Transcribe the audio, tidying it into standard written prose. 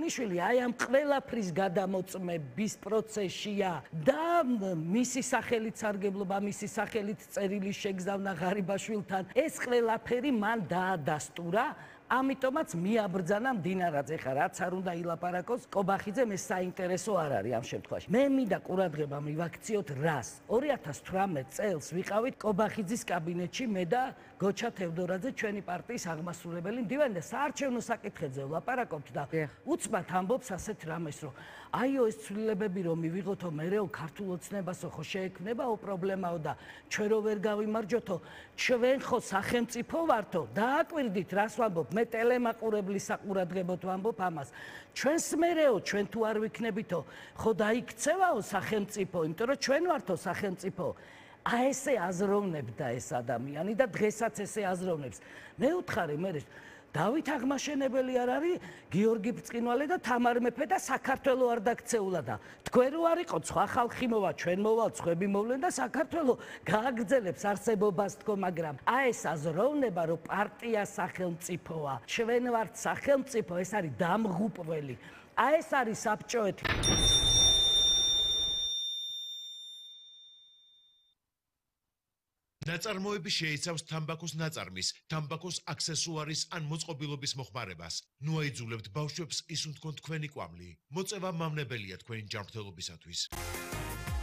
ქუთმიშვილი აი ამ ყველაფრის გადამოწმების პროცესშია და მისი სახელით სარგებლობა, მისი სახელით წერილი შეგზავნა ღარიბაშვილთან. ეს ყველაფერი მან დაადასტურა. ამიტომაც მიაბრძანა მდინარაძე. ხა რაც არ უნდა ილაპარაკოს, კობახიძემ ეს საინტერესო არ არის ამ შემთხვევაში. მე მინდა ყურადღება მივაქციოთ რას. 2018 წელს ვიყავით კობახიძის კაბინეტში მე და გოჩა თევდორაძე, ჩვენი პარტიის აღმასრულებელი მდივანი და საარჩევნო საკითხებზე ვლაპარაკობთ და უცბად ამბობს ასეთ რამეს, რომ აიო ეს ცვლილებები რომ მივიღოთო მერეო ქართულ ოცნებასო ხო შეექმნებაო პრობლემაო და ჩვენ რო ვერ გავიმარჯვოთო, ჩვენ ხო სახელმწიფო ვართო. დააკვირდით რას ვამბობ, მე ტელემაყურებლის საყურადღებოდ ვამბობ ამას. ჩვენს მერეო, ჩვენ თუ არ ვიქნებითო, ხო დაიქცევაო სახელმწიფო, იმიტომ რომ ჩვენ ვართო სახელმწიფო. აი ესე აზროვნებდა ეს ადამიანი და დღესაც ესე აზროვნებს. მე ვთხარი მე დავით აღმაშენებელი არ არის, გიორგი ბრწყინვალე და თამარ მეფე და საქართველო არ დაქცეულა და თქვენ რო არ იყოთ სხვა ხალხი მოვა, ჩვენ მოვალ, ხვები მოვლენ და საქართველო გააგრძელებს არსებობას თქო, მაგრამ აი ეს აზროვნება, რომ პარტია სახელმწიფოა, ჩვენ ვართ სახელმწიფო, ეს არის დამღუპველი. აი ეს არის საბჭოეთი. ნაწარმოები შეიცავს თამბაქოს ნაწარმის, თამბაქოს აქსესუარის ან მოწყობილობის მოხმარებას. ნუ აიძულებთ ბავშვებს ისუნთქონ თქვენი კვამლი. მოწევა მავნებელია თქვენი ჯანმრთელობისათვის.